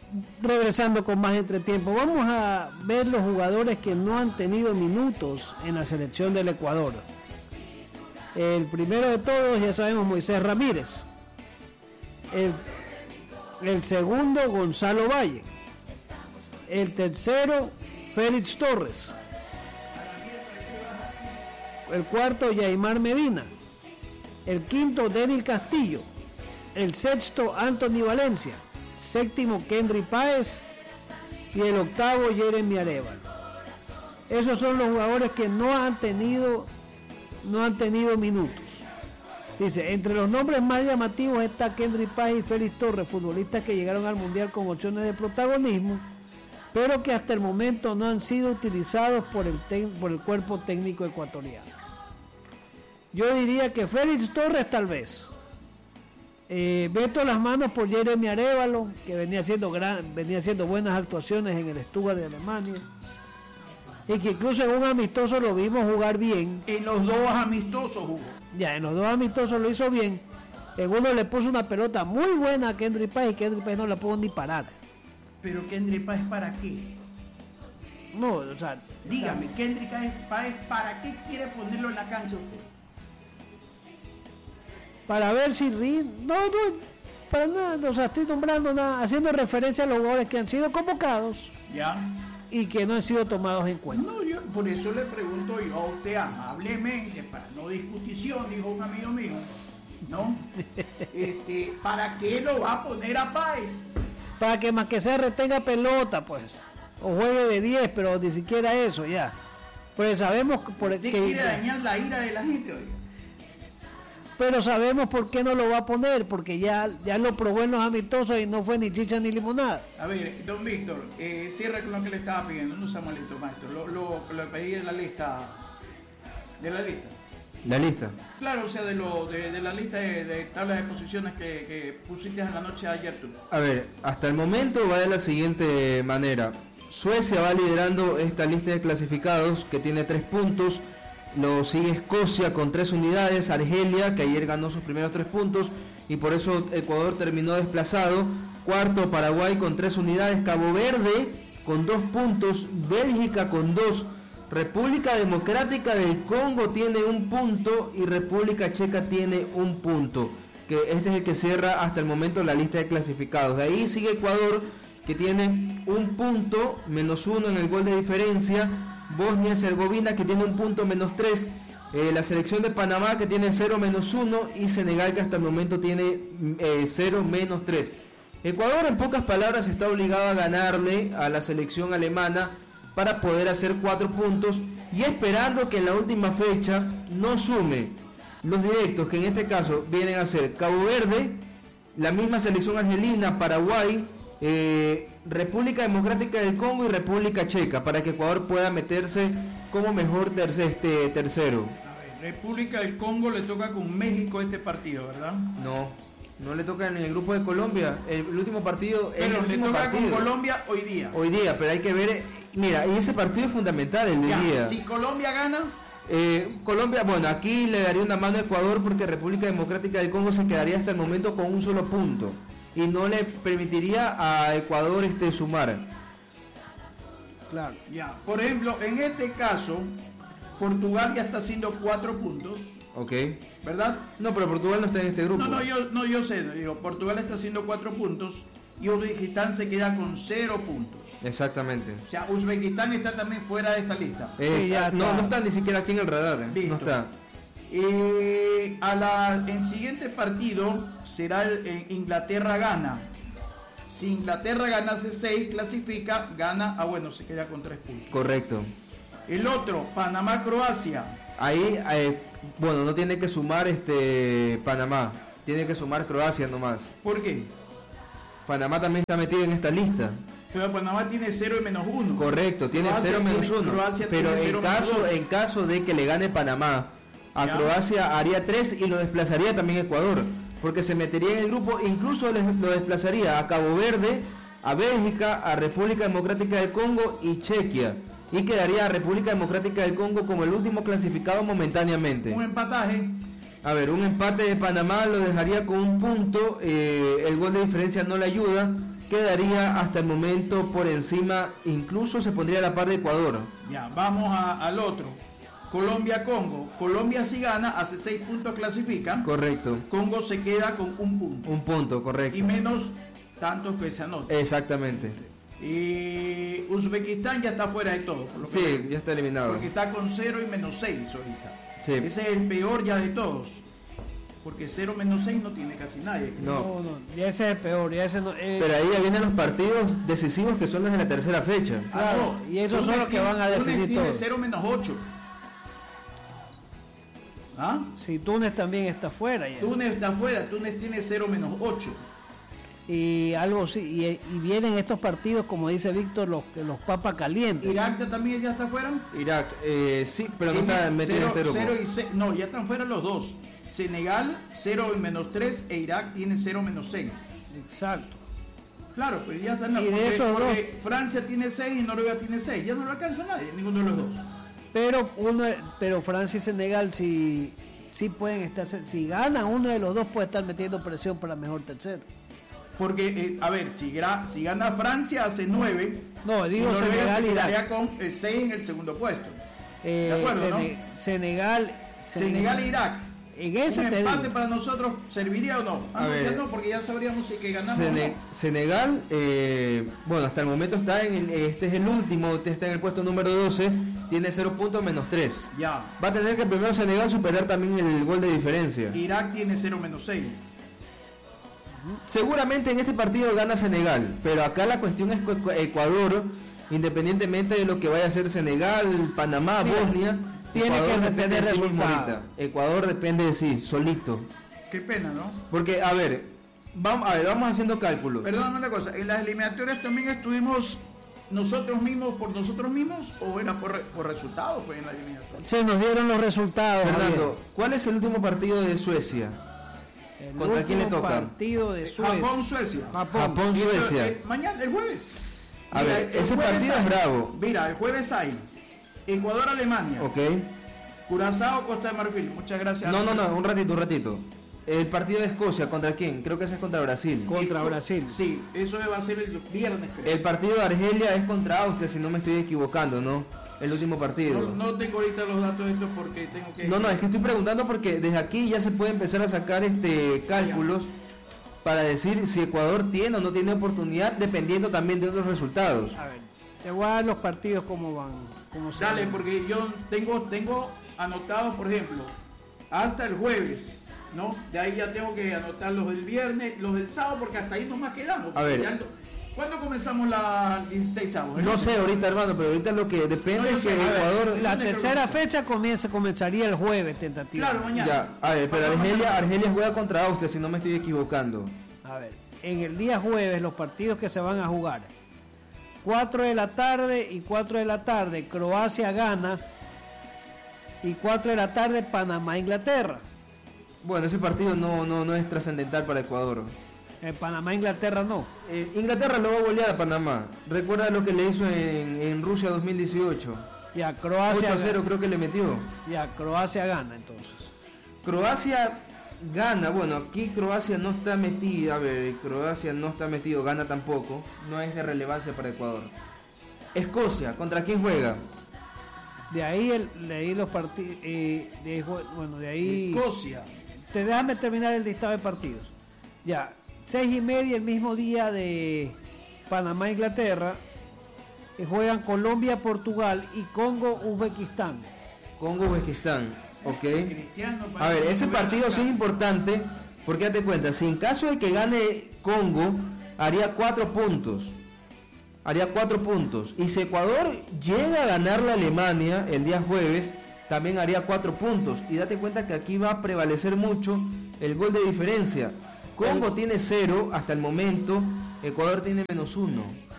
regresando con más entretiempo, vamos a ver los jugadores que no han tenido minutos en la selección del Ecuador. El primero de todos, ya sabemos, Moisés Ramírez. El segundo, Gonzalo Valle. El tercero, Félix Torres. El cuarto, Yaimar Medina. El quinto, Denil Castillo. El sexto, Anthony Valencia. Séptimo, Kendry Páez. Y el octavo, Jeremy Arevalo. Esos son los jugadores que no han tenido minutos. Dice, entre los nombres más llamativos está Kendry Páez y Félix Torres, futbolistas que llegaron al Mundial con opciones de protagonismo, pero que hasta el momento no han sido utilizados por el cuerpo técnico ecuatoriano. Yo diría que Félix Torres tal vez. Meto las manos por Jeremy Arevalo, que venía haciendo buenas actuaciones en el Stuttgart de Alemania, y que incluso en un amistoso lo vimos jugar bien. En los dos amistosos jugó. Ya, en los dos amistosos lo hizo bien. En uno le puso una pelota muy buena a Kendry Páez y Kendry Páez no la pudo ni parar. ¿Pero Kendry Páez para qué? No, o sea... Dígame, Kendry Páez, ¿para qué quiere ponerlo en la cancha usted? Para ver si... No, para nada, o sea, estoy nombrando nada, haciendo referencia a los jugadores que han sido convocados. Ya. Y que no han sido tomados en cuenta. No, yo por eso le pregunto yo a usted amablemente, para no discutición, dijo un amigo mío, ¿no? ¿Para qué lo va a poner a Páez? Para que más que sea retenga pelota, pues, o juegue de 10, pero ni siquiera eso, ya. Pues sabemos ¿Usted quiere dañar la ira de la gente, oiga? Pero sabemos por qué no lo va a poner, porque ya lo probó en los amistosos y no fue ni chicha ni limonada. A ver, don Víctor, cierra con lo que le estaba pidiendo, no sea malito, maestro. Lo pedí en la lista. ¿De la lista? La lista. Claro, o sea, de la lista de tablas de posiciones que pusiste en la noche de ayer tú. A ver, hasta el momento va de la siguiente manera. Suecia va liderando esta lista de clasificados que tiene 3 puntos. Lo sigue Escocia con 3 unidades, Argelia, que ayer ganó sus primeros 3 puntos y por eso Ecuador terminó desplazado. Cuarto, Paraguay con 3 unidades, Cabo Verde con 2 puntos, Bélgica con 2, República Democrática del Congo tiene 1 punto y República Checa tiene 1 punto. Que este es el que cierra hasta el momento la lista de clasificados. De ahí sigue Ecuador, que tiene 1 punto, -1 en el gol de diferencia. Bosnia y Herzegovina, que tiene 1 punto, -3, la selección de Panamá, que tiene 0, -1, y Senegal, que hasta el momento tiene 0, -3. Ecuador, en pocas palabras, está obligado a ganarle a la selección alemana para poder hacer 4 puntos y esperando que en la última fecha no sume los directos, que en este caso vienen a ser Cabo Verde, la misma selección argelina, Paraguay, República Democrática del Congo y República Checa, para que Ecuador pueda meterse como mejor tercero. A ver, República del Congo le toca con México este partido, ¿verdad? No le toca en el grupo de Colombia. El último partido es el último le toca partido. con Colombia hoy día. Hoy día, pero hay que ver. Mira, y ese partido es fundamental el de hoy día. Si Colombia gana. Colombia, bueno, aquí le daría una mano a Ecuador porque República Democrática del Congo se quedaría hasta el momento con 1 solo punto y no le permitiría a Ecuador sumar. Claro. Ya. Por ejemplo, en este caso, Portugal ya está haciendo 4 puntos. Ok. ¿Verdad? No, pero Portugal no está en este grupo. Yo sé, digo, Portugal está haciendo 4 puntos y Uzbekistán se queda con 0 puntos. Exactamente. O sea, Uzbekistán está también fuera de esta lista. No está ni siquiera aquí en el radar. No está. El siguiente partido será Inglaterra-Ghana. Si Inglaterra ganase 6, clasifica, gana, se queda con 3 puntos. Correcto. El otro, Panamá-Croacia. Ahí, no tiene que sumar Panamá, tiene que sumar Croacia nomás. ¿Por qué? Panamá también está metido en esta lista. Pero Panamá tiene 0 y -1. Correcto, tiene 0 y -1. Pero en caso de que le gane Panamá a Croacia, haría 3 y lo desplazaría también Ecuador, porque se metería en el grupo, incluso lo desplazaría a Cabo Verde, a Bélgica, a República Democrática del Congo y Chequia. Y quedaría a República Democrática del Congo como el último clasificado momentáneamente. Un empataje. A ver, un empate de Panamá lo dejaría con un punto, el gol de diferencia no le ayuda, quedaría hasta el momento por encima, incluso se pondría a la par de Ecuador. Ya, vamos al otro. Colombia-Congo. Colombia si gana, hace 6 puntos clasifican. Correcto. Congo se queda con un punto. Un punto, correcto. Y menos tantos que se anoten. Exactamente. Y Uzbekistán ya está fuera de todo. Por lo que Sí, veo. ya está eliminado. Porque está con 0 y menos 6 ahorita. Sí. Ese es el peor ya de todos. Porque 0 menos 6 no tiene casi nadie. No. Ya ese es el peor, ya ese no, Pero ahí ya vienen los partidos decisivos que son los de la tercera fecha. Claro, no. y esos son Túnez los que van a Túnez definir tiene todo. 0 menos 8. ¿Ah? Si Túnez también está fuera ya. Túnez está fuera, Túnez tiene 0 menos 8. Y algo sí, y vienen estos partidos, como dice Víctor, los papas calientes. Irak también ya está fuera. Irak, sí, pero no está metido en este grupo. 0 y 6. No, ya están fuera los dos. Senegal 0 y menos 3 e Irak tiene 0 menos 6. Exacto. Claro, pues ya están Y de esos porque Francia tiene 6 y Noruega tiene 6. Ya no lo alcanza nadie, ninguno de los dos. Pero Francia y Senegal si pueden estar, si ganan uno de los dos puede estar metiendo presión para mejor tercero. Porque, a ver, si gana Francia hace 9, No, digo Noruega Senegal se y quedaría Irak. con el 6 en el segundo puesto. ¿De acuerdo, no? Senegal Senegal e Irak. En ese ¿Un te empate digo. para nosotros serviría o no? A No, ver, ya no, porque ya sabríamos si que ganamos o no. Senegal, bueno, hasta el momento está este es el último, está en el puesto número 12, tiene 0 puntos menos 3. Ya. Va a tener que primero Senegal superar también el gol de diferencia. Irak tiene 0 menos 6. Seguramente en este partido gana Senegal, pero acá la cuestión es Ecuador, independientemente de lo que vaya a hacer Senegal, Panamá, Mira, Bosnia, tiene Ecuador que depende depender de sí del mismo resultado. ahorita. Ecuador depende de sí, solito. Qué pena, ¿no? Porque, a ver, vamos haciendo cálculos. Perdóname una cosa, ¿en las eliminatorias también estuvimos nosotros mismos por nosotros mismos o era por resultados pues, en la eliminatoria? Se nos dieron los resultados. Fernando, ¿cuál es el último partido de Suecia? Javier. El ¿Contra quién le último toca? partido de Suecia. Japón-Suecia. Japón, Y eso, Suecia. mañana, el jueves. A Mira, ver, el ese jueves partido es hay- bravo. Mira, el jueves hay Ecuador-Alemania, Ok. Curazao-Costa de Marfil. Muchas gracias. No, un ratito. El partido de Escocia, ¿contra quién? Creo que ese es contra Brasil. Contra Brasil. Sí, eso va a ser el viernes, creo. El partido de Argelia es contra Austria, si no me estoy equivocando, ¿no? El último partido. No tengo ahorita los datos de estos porque tengo que... No, es que estoy preguntando porque desde aquí ya se puede empezar a sacar cálculos para decir si Ecuador tiene o no tiene oportunidad, dependiendo también de otros resultados. A ver, te voy a dar los partidos cómo van. Cómo se Dale, van. porque yo tengo anotado, por ejemplo, hasta el jueves, ¿no? De ahí ya tengo que anotar los del viernes, los del sábado, porque hasta ahí nomás quedamos. A ver. ¿Cuándo comenzamos la 16 sábado? No sé ahorita, hermano, pero ahorita lo que depende No, yo es que sé, a ver, Ecuador... La ¿Dónde creo tercera que fecha comenzaría el jueves, tentativa. Claro, mañana. Ya, a ver, pero Pasado mañana. Argelia juega contra Austria, si no me estoy equivocando. A ver, en el día jueves los partidos que se van a jugar. 4 de la tarde y 4 de la tarde Croacia gana y 4 de la tarde Panamá-Inglaterra. Bueno, ese partido no es trascendental para Ecuador. Panamá-Inglaterra no. Inglaterra lo va a golear a Panamá. Recuerda lo que le hizo en Rusia 2018. Ya Croacia 8-0 creo que le metió. Ya Croacia gana entonces. Croacia gana, bueno, aquí Croacia no está metida, a ver, Croacia no está metido, gana tampoco, no es de relevancia para Ecuador. Escocia, ¿contra quién juega? De ahí leí los partidos, de ahí... Escocia. Déjame terminar el listado de partidos. Ya, 6:30 el mismo día de Panamá-Inglaterra, juegan Colombia-Portugal y Congo-Uzbekistán. Congo-Uzbekistán, ok. Cristiano, A ver, ese parece que partido no sí es importante, porque date cuenta, si en caso de que gane Congo, haría 4 puntos. Haría 4 puntos. Y si Ecuador llega a ganar la Alemania el día jueves, también haría 4 puntos. Y date cuenta que aquí va a prevalecer mucho el gol de diferencia. Congo tiene 0 hasta el momento, Ecuador tiene -1.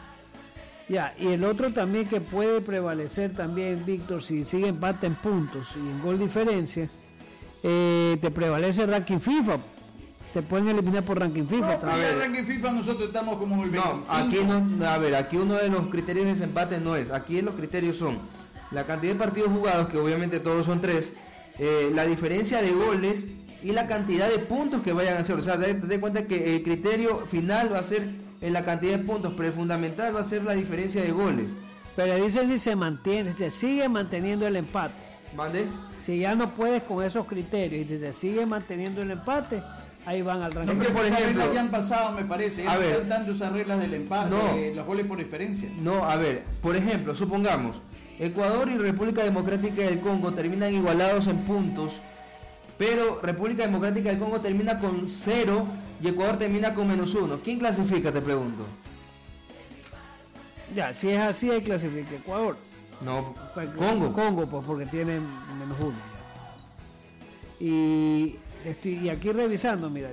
Ya, y el otro también que puede prevalecer también, Víctor, si sigue empate en puntos y en gol diferencia, te prevalece el ranking FIFA. Te pueden eliminar por ranking FIFA. No, también. pero en el ranking FIFA nosotros estamos como el 25. No, aquí no, a ver, aquí uno de los criterios de desempate no es. Aquí los criterios son la cantidad de partidos jugados, que obviamente todos son 3, la diferencia de goles y la cantidad de puntos que vayan a hacer. O sea, date cuenta que el criterio final va a ser en la cantidad de puntos, pero el fundamental va a ser la diferencia de goles. Pero dicen si se mantiene, si se sigue manteniendo el empate. ¿Mande? Si ya no puedes con esos criterios y si se sigue manteniendo el empate, ahí van al ranking. Es que, por esas ejemplo, reglas ya han pasado, me parece. Ya a no ver, están dando esas reglas del empate, no. los goles por diferencia. No, a ver, por ejemplo, supongamos, Ecuador y República Democrática del Congo terminan igualados en puntos, pero República Democrática del Congo termina con 0 y Ecuador termina con -1. ¿Quién clasifica, te pregunto? Ya, si es así, ahí clasifica Ecuador. No, Pues, Congo. Congo, pues porque tienen -1. Y aquí revisando, mira,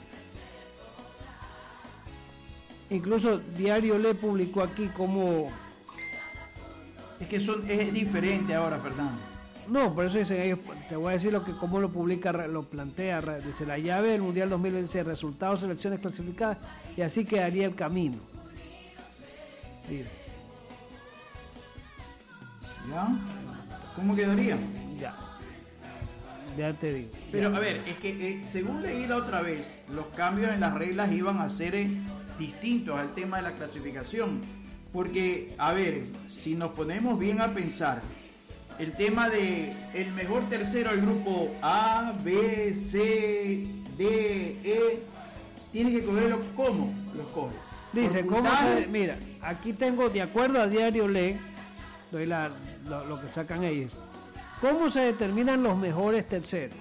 incluso Diario Le publicó aquí como... Es que es diferente ahora, Fernando. No, por eso dicen ellos, te voy a decir cómo lo publica, lo plantea, dice la llave del Mundial 2026, resultados, selecciones clasificadas, y así quedaría el camino. Mira. ¿Ya? ¿Cómo quedaría? Ya te digo. Pero a ver, es que según leí la otra vez, los cambios en las reglas iban a ser distintos al tema de la clasificación. Porque, a ver, si nos ponemos bien a pensar, el tema de el mejor tercero del grupo A, B, C, D, E, tienes que cogerlo como los coges. Dice, Por ¿cómo puntaje. se...? Mira, aquí tengo, de acuerdo a Diario Le, doy lo que sacan ellos. ¿Cómo se determinan los mejores terceros?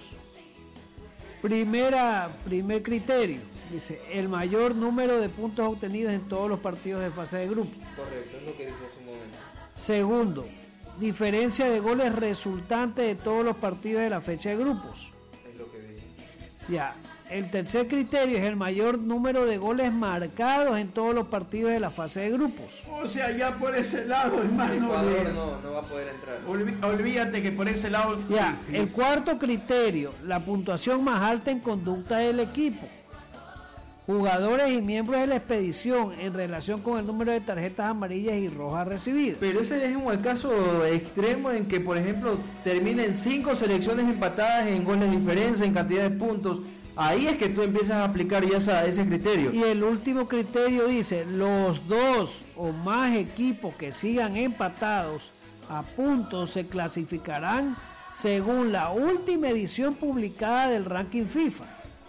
Primer criterio, dice, el mayor número de puntos obtenidos en todos los partidos de fase de grupo. Correcto, es lo que dijo hace un momento. Segundo, diferencia de goles resultante de todos los partidos de la fecha de grupos. Es lo que dije. Ya, el tercer criterio es el mayor número de goles marcados en todos los partidos de la fase de grupos. O sea, ya por ese lado, hermano. Ecuador no va a poder entrar. Olvídate que por ese lado. Ya, difícil. el cuarto criterio, la puntuación más alta en conducta del equipo. Jugadores y miembros de la expedición en relación con el número de tarjetas amarillas y rojas recibidas. Pero ese es un caso extremo en que, por ejemplo, terminen 5 selecciones empatadas en goles de diferencia, en cantidad de puntos. Ahí es que tú empiezas a aplicar ya ese criterio. Y el último criterio dice, los 2 o más equipos que sigan empatados a puntos se clasificarán según la última edición publicada del ranking FIFA.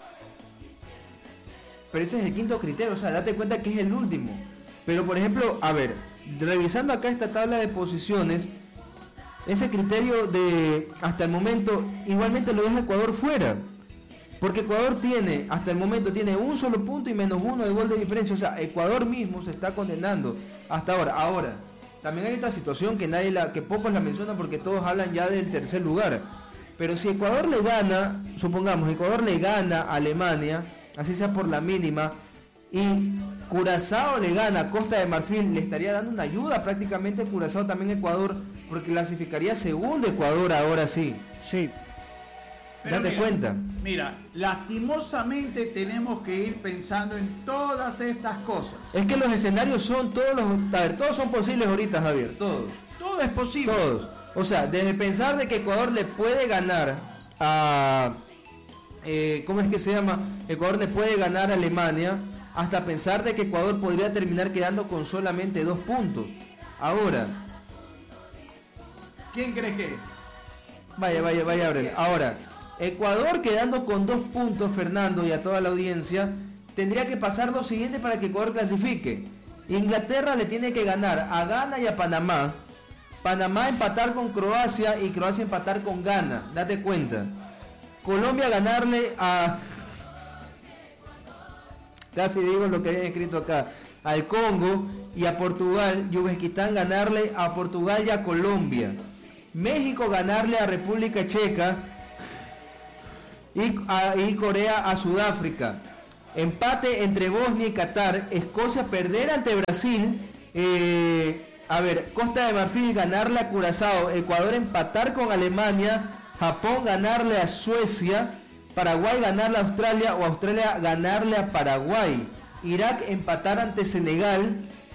Pero ese es el quinto criterio, o sea, date cuenta que es el último. Pero, por ejemplo, a ver, revisando acá esta tabla de posiciones, ese criterio de hasta el momento igualmente lo deja Ecuador fuera. Porque Ecuador tiene, hasta el momento, tiene un solo punto y -1 de gol de diferencia. O sea, Ecuador mismo se está condenando hasta ahora. Ahora, también hay esta situación que que pocos la mencionan porque todos hablan ya del tercer lugar. Pero si Ecuador le gana, supongamos, Ecuador le gana a Alemania, así sea por la mínima, y Curazao le gana a Costa de Marfil, le estaría dando una ayuda prácticamente Curazao también a Ecuador, porque clasificaría segundo Ecuador ahora sí. Sí. Pero Date cuenta. Mira, lastimosamente tenemos que ir pensando en todas estas cosas. Es que los escenarios son todos son posibles ahorita, Javier, todos. Todo es posible. Todos. O sea, desde pensar de que Ecuador le puede ganar a... ¿cómo es que se llama? Ecuador le puede ganar a Alemania, hasta pensar de que Ecuador podría terminar quedando con solamente 2 puntos. Ahora, ¿Quién crees que es? vaya, Abrel. Ahora, Ecuador quedando con 2 puntos, Fernando, y a toda la audiencia, tendría que pasar lo siguiente para que Ecuador clasifique. Inglaterra le tiene que ganar a Ghana y a Panamá. Panamá empatar con Croacia y Croacia empatar con Ghana. Date cuenta. Colombia ganarle a... Casi digo lo que había escrito acá. Al Congo y a Portugal. Y Uzbekistán ganarle a Portugal y a Colombia. México ganarle a República Checa. Y Corea a Sudáfrica. Empate entre Bosnia y Qatar. Escocia perder ante Brasil. Costa de Marfil ganarle a Curazao. Ecuador empatar con Alemania. Japón ganarle a Suecia. Paraguay ganarle a Australia. O Australia ganarle a Paraguay. Irak empatar ante Senegal.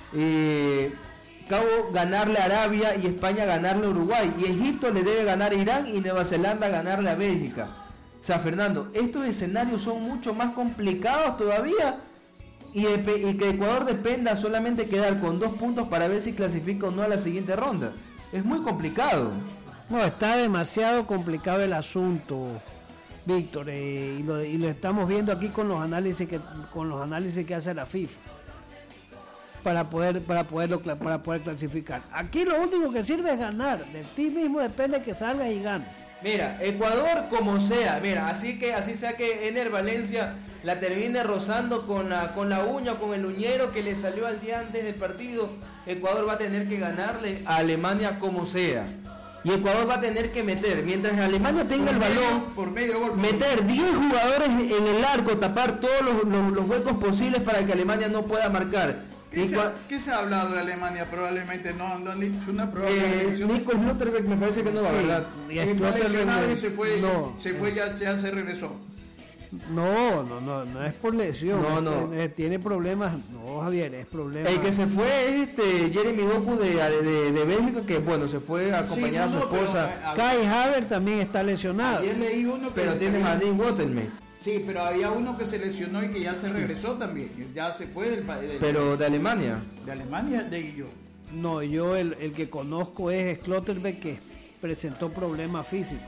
Cabo ganarle a Arabia. Y España ganarle a Uruguay. Y Egipto le debe ganar a Irán. Y Nueva Zelanda ganarle a Bélgica. O sea, Fernando, estos escenarios son mucho más complicados todavía y que Ecuador dependa solamente quedar con 2 puntos para ver si clasifica o no a la siguiente ronda. Es muy complicado. No, está demasiado complicado el asunto, Víctor, y lo estamos viendo aquí con los análisis que hace la FIFA para poder clasificar. Aquí lo único que sirve es ganar. De ti mismo depende que salgas y ganes. Mira, Ecuador como sea, mira, así sea que Ener Valencia la termine rozando con la uña o con el uñero que le salió al día antes del partido, Ecuador va a tener que ganarle a Alemania como sea. Y Ecuador va a tener que meter, mientras Alemania tenga el balón, por medio gol, meter 10 jugadores en el arco, tapar todos los huecos posibles para que Alemania no pueda marcar. ¿Qué se ha hablado de Alemania? Probablemente no han dicho una probable Nico Schlotterbeck me parece que no va, ¿verdad? Está lesionado y se fue, ya se regresó. No es por lesión. Tiene problemas. No, Javier, es problema. El que se fue es Jeremy Doku de Bélgica, que bueno, se fue a acompañar a su esposa. Kai Havertz también está lesionado. Ayer leí uno, pero tiene a Nick Waterman. Sí, pero había uno que se lesionó y que ya se regresó también. Ya se fue del país. Pero de Alemania. De Alemania, de yo. No, yo el que conozco es Schlotterbeck, que presentó problemas físicos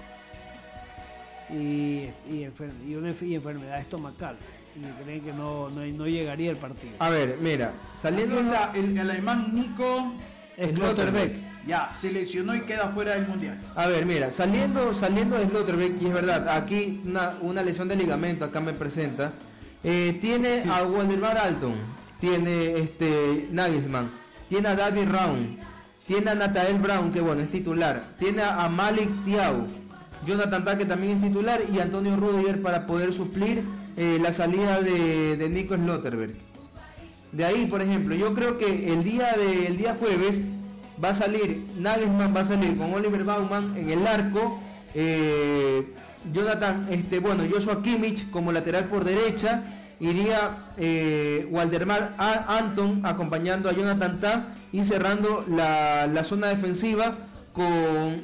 y enfermedad estomacal. Y creen que no llegaría el partido. A ver, mira, saliendo el alemán Nico Schlotterbeck. Ya, se lesionó y queda fuera del mundial. A ver, mira, saliendo de Schlotterbeck, y es verdad, aquí una lesión de ligamento, acá me presenta. Tiene a Waldemar Alton, tiene Nagelsmann, tiene a David Raum, tiene a Nathaniel Brown, que bueno, es titular, tiene a Malik Thiaw, Jonathan Tah, que también es titular, y Antonio Rudiger para poder suplir la salida de Nico Schlotterbeck. De ahí, por ejemplo, yo creo que el día jueves va a salir Nagelsmann, va a salir con Oliver Baumann en el arco, Joshua Kimmich como lateral por derecha, iría Waldemar Anton acompañando a Jonathan Tah y cerrando la zona defensiva con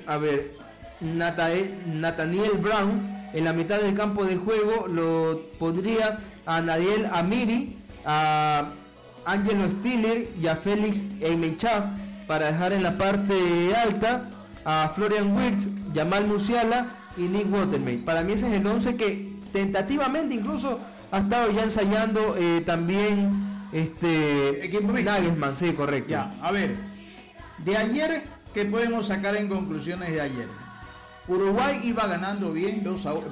Nathaniel Brown en la mitad del campo de juego. Lo podría a Nadiel Amiri, a Angelo Stiller y a Félix Eimenchak para dejar en la parte alta a Florian Wirtz, Jamal Musiala y Nick Waterman. Para mí ese es el 11 que tentativamente incluso ha estado ya ensayando también Nagelsmann, sí, correcto. Ya, a ver, de ayer, ¿qué podemos sacar en conclusiones de ayer? Uruguay iba ganando bien,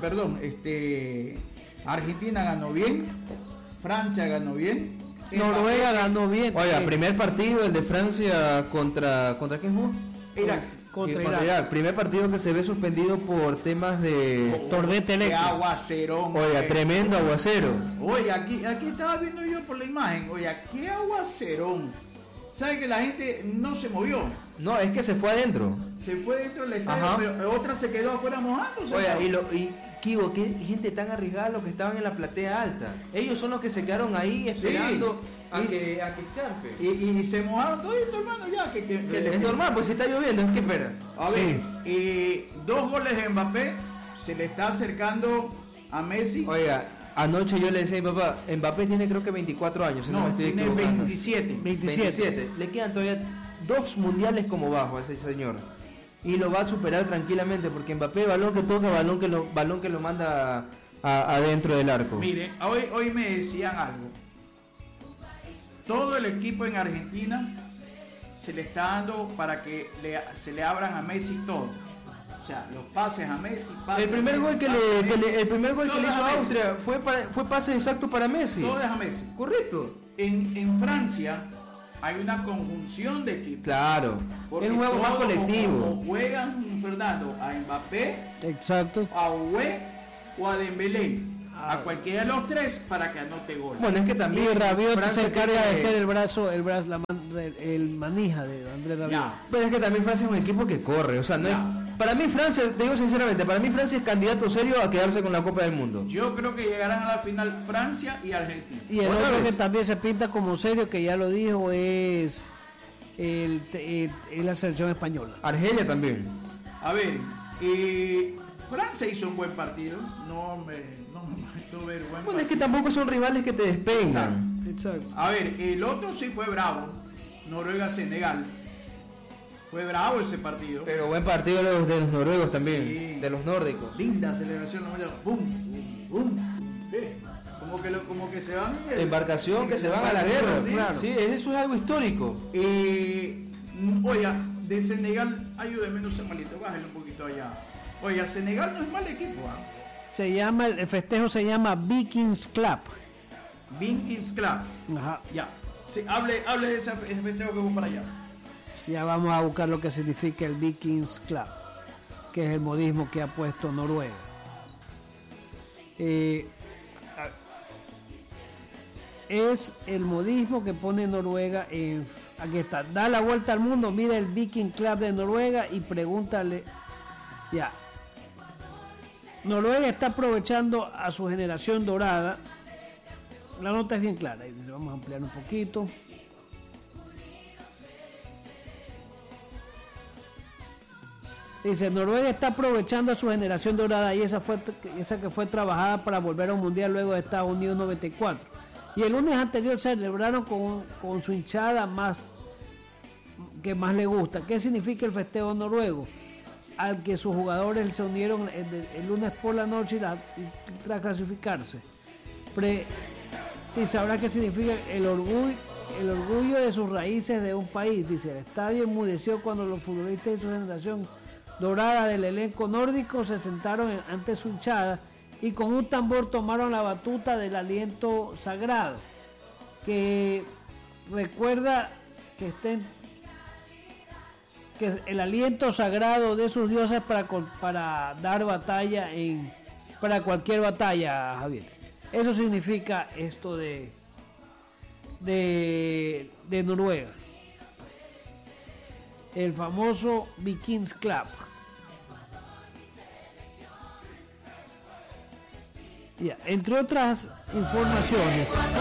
Argentina ganó bien, Francia ganó bien, Noruega ganó bien. Oiga, primer partido, el de Francia contra ¿quién jugó? Irak. Contra Irak. Primer partido que se ve suspendido por temas de tormenta eléctrica. Aguacerón. Oiga, tremendo aguacero. Oye, aquí estaba viendo yo por la imagen. Oye, qué aguacerón. ¿Sabe que la gente no se movió? No, es que se fue adentro. Se fue dentro del estadio, pero otra se quedó afuera mojándose. Oye, Kibo, qué gente tan arriesgada los que estaban en la platea alta. Ellos son los que se quedaron ahí esperando a que escarpe. Y se mojaron todos, hermano, ya. Es normal, pues si está lloviendo, es que espera. A ver, 2 goles de Mbappé, se le está acercando a Messi. Oiga, anoche yo le decía a mi papá, Mbappé tiene creo que 24 años, si no me estoy equivocando. 27. Le quedan todavía 2 mundiales como bajo a ese señor. Y lo va a superar tranquilamente, porque Mbappé, balón que toca, balón que lo manda adentro del arco. Mire, hoy me decían algo. Todo el equipo en Argentina se le está dando para que se le abran a Messi todo. O sea, los pases a Messi. El primer gol que le hizo a Austria fue pase exacto para Messi. Todo es a Messi. Correcto. En Francia hay una conjunción de equipos. Claro. Es un juego más colectivo. O juegan, Fernando, a Mbappé, exacto, a Uwe o a Dembélé, a cualquiera de los 3 para que anote gol. Bueno, es que también Rabiot se encarga de ser el manija de Andrés Rabiot. Pero es que también Francia es un equipo que corre, o sea, no es, para mí Francia, te digo sinceramente, para mí Francia es candidato serio a quedarse con la Copa del Mundo. Yo creo que llegarán a la final Francia y Argentina. Y el otro que también se pinta como serio, que ya lo dijo, es la selección española. Argelia también. A ver, Francia hizo un buen partido, no me molestó ver buen Bueno, partido. es que tampoco son rivales que te despegan. Exacto. A ver, el otro sí fue bravo, Noruega-Senegal. Fue bravo ese partido. Pero buen partido de los noruegos también, Sí. de los nórdicos. Linda celebración, ¿no? ¡Bum! ¡Bum! Como que se van... Embarcación que se van a la guerra. Sí, claro. Sí, eso es algo histórico. Oiga, de Senegal, ayúdeme, no se malito, bájale un poquito allá. Oiga, Senegal no es mal equipo, ¿ah? Se llama, el festejo se llama Vikings Club. Vikings Club. Ajá. Ya. Sí, hable de ese festejo que voy para allá. Ya vamos a buscar lo que significa el Vikings Club, que es el modismo que ha puesto Noruega. Es el modismo que pone Noruega en... Aquí está, da la vuelta al mundo, mira el Viking Club de Noruega y pregúntale... Ya. Noruega está aprovechando a su generación dorada. La nota es bien clara, y le vamos a ampliar un poquito. Dice, Noruega está aprovechando a su generación dorada y esa que fue trabajada para volver a un mundial luego de Estados Unidos 94. Y el lunes anterior celebraron con su hinchada que más le gusta. ¿Qué significa el festejo noruego? Al que sus jugadores se unieron el lunes por la noche y tras clasificarse. Sí, sabrá qué significa el orgullo de sus raíces de un país. Dice, el estadio enmudeció cuando los futbolistas de su generación dorada del elenco nórdico se sentaron ante su hinchada y con un tambor tomaron la batuta del aliento sagrado, que recuerda que el aliento sagrado de sus dioses para dar batalla para cualquier batalla, Javier. Eso significa esto de Noruega. El famoso Vikings Club. Ya, entre otras informaciones.